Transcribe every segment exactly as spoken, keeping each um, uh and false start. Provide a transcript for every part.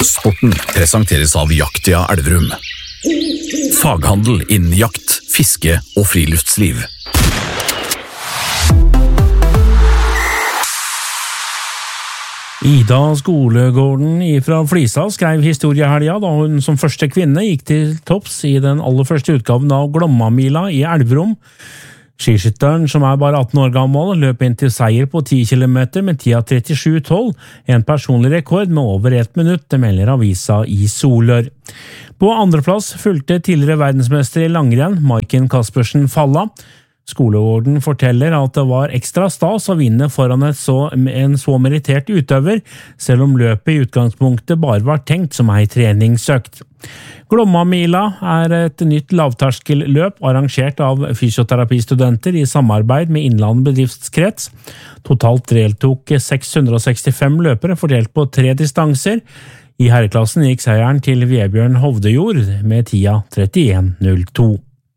Sporten presenteres av Jaktia Elverum. Faghandel innen jakt, fiske og friluftsliv. Ida Skolegården fra Flisa skrev historiehelga da hun som første kvinne gikk til topps i den aller første utgaven av Glomma-mila i Elverum. Skiskytteren, som er bare atten år gammel, løp inn til seier på ti kilometer med tida trettisju tolv, en personlig rekord med over ett minutt, det melder avisa i Solør. På andreplass fulgte tidligere verdensmester i langrenn, Maiken Kaspersen Falla. Skolegården forteller at det var ekstra stas å vinne foran et så, en så merittert utøver, selv om løpet i utgangspunktet bare var tenkt som ei treningsøkt. Glomma-mila er et nytt lavterskelløp arrangert av fysioterapistudenter i samarbeid med Innlandet bedriftskrets. Totalt deltok seks hundre sekstifem løpere fordelt på tre distanser. I herreklassen gikk seieren til Vebjørn Hovdejord med tida trettien null to.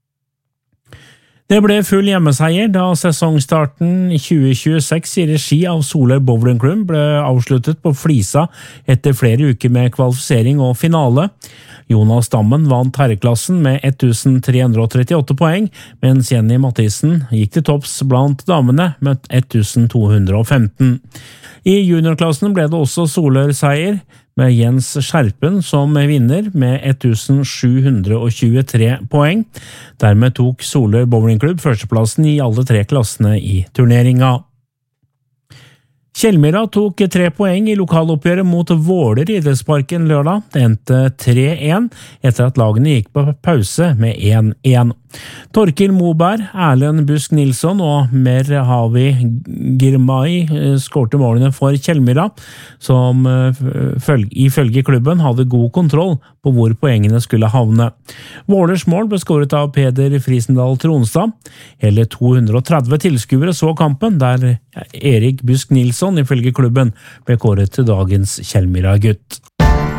Det ble full hjemmeseier da sesongstarten i tjue tjueseks i regi av Solør Bowling Club ble avsluttet på Flisa etter flere uker med kvalifisering og finale. Jonas Dammen vant herreklassen med ett tusen tre hundre trettiåtte poeng, mens Jenny Mathisen gikk til topps blant damene med ett tusen to hundre femten. I juniorklassen ble det også Solør-seier, med Jens Skjerpen som vinner med ett tusen sju hundre tjuetre poeng. Dermed tok Solør Bowling Club førsteplassen i alle tre klassene i turneringa. Kjellmyra tok tre poeng i lokaloppgjøret mot Våler idrettsparken lørdag. Det endte tre én etter at lagene gikk på pause med én én. Torkil Moberg, Erlend Busk Nilsson og Merhavi Girmay skårte målene for Kjellmyra, som ifølge klubben hadde god kontroll på hvor poengene skulle havne. Vålers mål ble skåret av Peder Frisendal Tronstad. Hele to hundre tretti tilskuere så kampen, der Erik Busk Nilsson ifølge klubben ble kåret til dagens Kjellmyra-gutt.